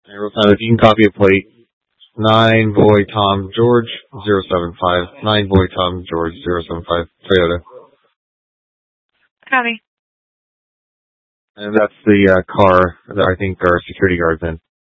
And Rosanna, if you can copy a plate, 9 Boy Tom George 075, 9 Boy Tom George 075, Toyota. Copy. And that's the car that I think our security guard's in.